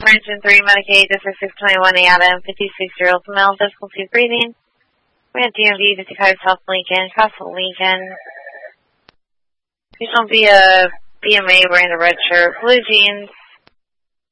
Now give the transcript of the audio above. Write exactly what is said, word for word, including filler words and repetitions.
Engine three Medicaid, this is six twenty-one Adam, fifty-six year old male, difficulty breathing. We have D M V fifty-five South Lincoln, Castle Lincoln. Please don't be a B M A wearing the red shirt, blue jeans,